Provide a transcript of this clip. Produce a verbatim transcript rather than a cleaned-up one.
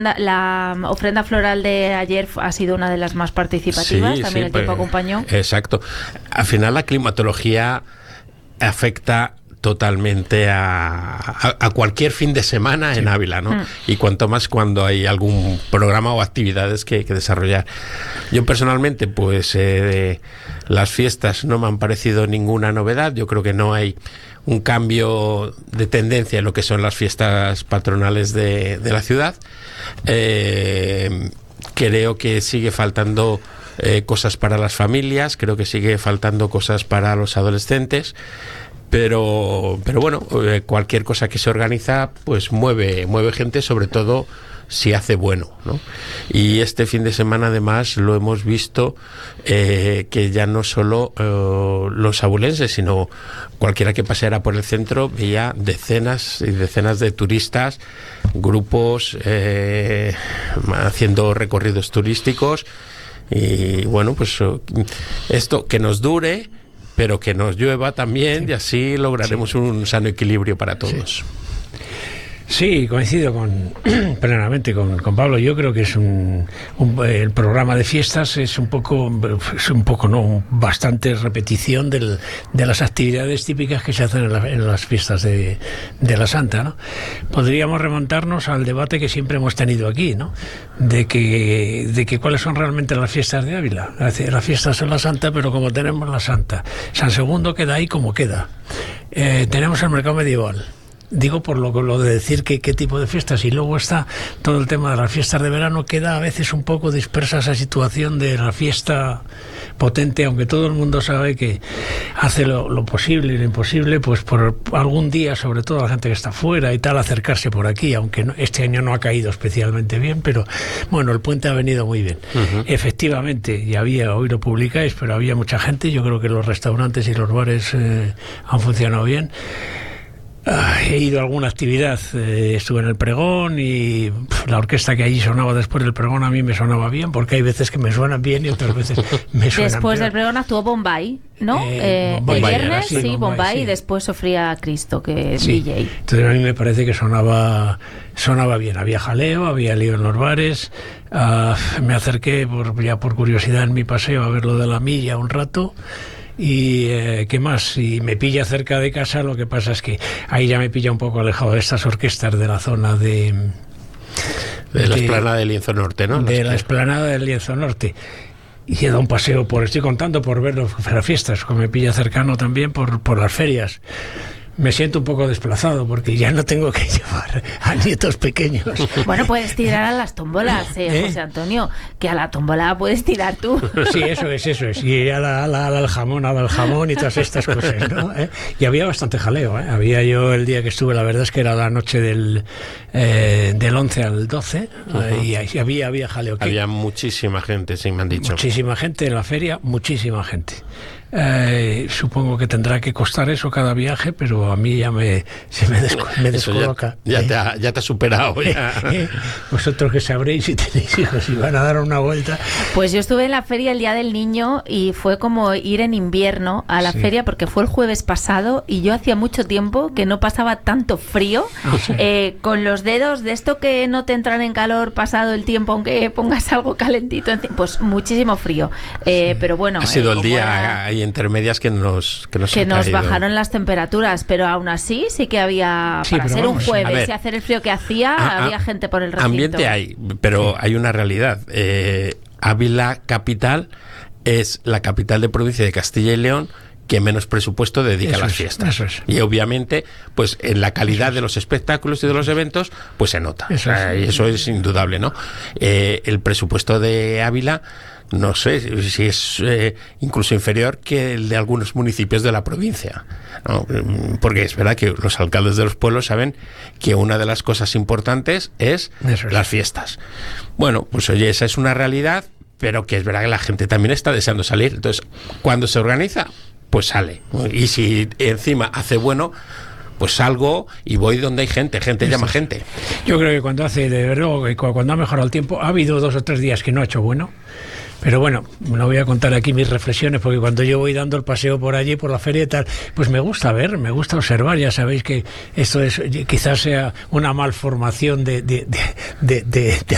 La ofrenda floral de ayer ha sido una de las más participativas, sí, también sí, el tiempo pues, acompañó. Exacto. Al final la climatología afecta totalmente a, a, a cualquier fin de semana en sí. Ávila, ¿no? Mm. Y cuanto más cuando hay algún programa o actividades que, que desarrollar. Yo personalmente, pues eh, las fiestas no me han parecido ninguna novedad. Yo creo que no hay un cambio de tendencia en lo que son las fiestas patronales de, de la ciudad. Eh, creo que sigue faltando eh, cosas para las familias, creo que sigue faltando cosas para los adolescentes. Pero, pero bueno, eh, cualquier cosa que se organiza, pues mueve, mueve gente, sobre todo si hace bueno, ¿no? Y este fin de semana, además, lo hemos visto eh, que ya no solo eh, los abulenses, sino cualquiera que paseara por el centro veía decenas y decenas de turistas, grupos eh, haciendo recorridos turísticos. Y bueno, pues esto que nos dure, pero que nos llueva también, sí. Y así lograremos sí. un sano equilibrio para todos. Sí. Sí, coincido con, plenamente con, con Pablo. Yo creo que es un, un el programa de fiestas es un poco, es un poco no, bastante repetición del, de las actividades típicas que se hacen en, la, en las fiestas de, de la Santa, ¿no? Podríamos remontarnos al debate que siempre hemos tenido aquí, ¿no? De que, de que cuáles son realmente las fiestas de Ávila. Las fiestas son la Santa, pero como tenemos la Santa, San Segundo queda ahí como queda. Eh, tenemos el mercado medieval. Digo por lo, lo de decir que qué tipo de fiestas, y luego está todo el tema de las fiestas de verano. Queda a veces un poco dispersa esa situación de la fiesta potente, aunque todo el mundo sabe que hace lo, lo posible y lo imposible, pues por algún día, sobre todo la gente que está fuera y tal, acercarse por aquí, aunque no, este año no ha caído especialmente bien, pero bueno, el puente ha venido muy bien. Uh-huh. Efectivamente, y había, hoy lo publicáis, pero había mucha gente. Yo creo que los restaurantes y los bares eh, han funcionado bien. Ah, he ido a alguna actividad, eh, estuve en el pregón y pff, la orquesta que allí sonaba después del pregón a mí me sonaba bien, porque hay veces que me suenan bien y otras veces me suenan Después peor. del pregón actuó Bombay, ¿no? Eh, eh, Bombay, el viernes, era, sí, sí, Bombay, Bombay sí. Y después Sofía Cristo, que es sí. D J. Entonces a mí me parece que sonaba sonaba bien, había jaleo, había lío en los bares. Uh, me acerqué por, ya por curiosidad en mi paseo a ver lo de la milla un rato. Y eh, qué más, si me pilla cerca de casa, lo que pasa es que ahí ya me pilla un poco alejado de estas orquestas de la zona de de, de la explanada del Lienzo Norte, ¿no? De la explanada del Lienzo Norte. Y he dado un paseo por, estoy contando por ver las fiestas, como me pilla cercano también por, por las ferias. Me siento un poco desplazado porque ya no tengo que llevar a nietos pequeños. Bueno, puedes tirar a las tómbolas, eh, ¿Eh? José Antonio, que a la tómbola puedes tirar tú. Sí, eso es, eso es. Y a la, a la, al jamón, al jamón y todas estas cosas, ¿no? ¿Eh? Y había bastante jaleo, ¿eh? Había yo el día que estuve, la verdad es que era la noche del, eh, del once al doce, uh-huh. eh, y ahí había, había jaleo. Había muchísima gente, sí, me han dicho. Muchísima gente en la feria, muchísima gente. Eh, supongo que tendrá que costar eso cada viaje, pero a mí ya me, se me, desco, me descoloca. Ya, ya, te ha, ya te ha superado. Ya. Vosotros que sabréis si tenéis hijos y van a dar una vuelta. Pues yo estuve en la feria el Día del Niño y fue como ir en invierno a la sí. feria, porque fue el jueves pasado y yo hacía mucho tiempo que no pasaba tanto frío, ah, sí. eh, con los dedos de esto que no te entran en calor pasado el tiempo, aunque pongas algo calentito, pues muchísimo frío. Eh, sí. Pero bueno. Ha sido eh, el día era... ahí intermedias que nos que nos, que nos bajaron las temperaturas, pero aún así sí que había, sí, para ser vamos, un jueves y hacer el frío que hacía, a, había a, gente por el recinto. Ambiente hay, pero sí. hay una realidad. Eh, Ávila capital es la capital de provincia de Castilla y León que menos presupuesto dedica eso a las es, fiestas. Eso es. Y obviamente, pues en la calidad de los espectáculos y de los eventos, pues se nota. Eso es, o sea, y eso es indudable, ¿no? Eh, el presupuesto de Ávila, no sé si es eh, incluso inferior que el de algunos municipios de la provincia, ¿no? Porque es verdad que los alcaldes de los pueblos saben que una de las cosas importantes es, es las fiestas. Bueno, pues oye, esa es una realidad, pero que es verdad que la gente también está deseando salir. Entonces, cuando se organiza, pues sale. Y si encima hace bueno, pues salgo y voy donde hay gente, gente llama gente. Yo creo que cuando hace, de verdad, cuando ha mejorado el tiempo, ha habido dos o tres días que no ha hecho bueno. Pero bueno, no voy a contar aquí mis reflexiones, porque cuando yo voy dando el paseo por allí, por la feria y tal, pues me gusta ver, me gusta observar. Ya sabéis que esto es, quizás sea una malformación de, de, de, de, de, de